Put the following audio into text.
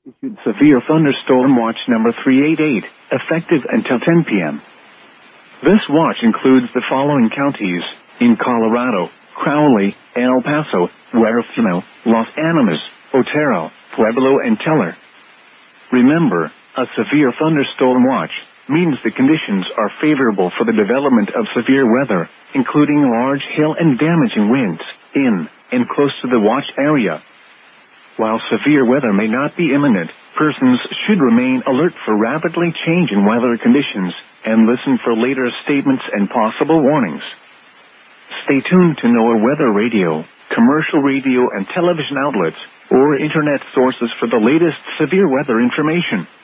issued Severe Thunderstorm Watch number 388, effective until 10 p.m. This watch includes the following counties in Colorado: Crowley, El Paso, Huerfano, Los Animas, Otero, Pueblo, and Teller. Remember, a severe thunderstorm watch means the conditions are favorable for the development of severe weather, including large hail and damaging winds, in and close to the watch area. While severe weather may not be imminent, persons should remain alert for rapidly changing weather conditions and listen for later statements and possible warnings. Stay tuned to NOAA Weather Radio, commercial radio and television outlets, or internet sources for the latest severe weather information.